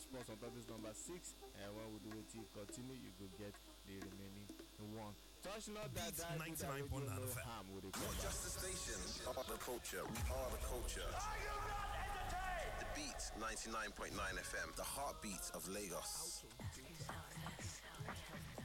cash plus on top this number 6. And when we do it, continue, you go get the remaining one. Touch not that Beats die with the radio 99.9 no FM. harm with the Not just the station, we are the culture. We are the culture. Are you not entertained? The Beats 99.9 FM, the heartbeat of Lagos.